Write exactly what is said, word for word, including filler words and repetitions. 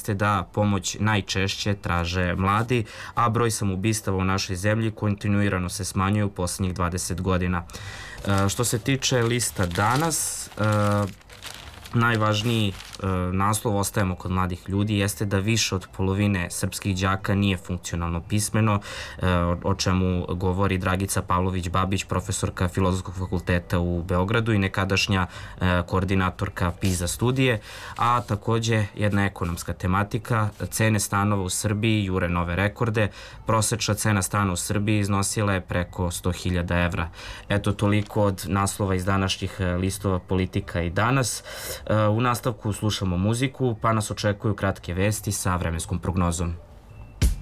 jeste da pomoć najčešće traže mladi, a broj samoubistava u našoj zemlji kontinuirano se smanjuje u poslednjih dvadeset godina. Što se tiče lista danas, najvažniji naslov, ostajemo kod mladih ljudi, jeste da više od polovine srpskih đaka nije funkcionalno pismeno, o čemu govori Dragica Pavlović-Babić, profesorka Filozofskog fakulteta u Beogradu i nekadašnja koordinatorka PISA studije, a takođe jedna ekonomska tematika. Cene stanova u Srbiji jure nove rekorde. Prosečna cena stana u Srbiji iznosila je preko sto hiljada evra. Eto, toliko od naslova iz današnjih listova Politika i danas. U nastavku slušamo muziku, pa nas očekuju kratke vesti sa vremenskom prognozom.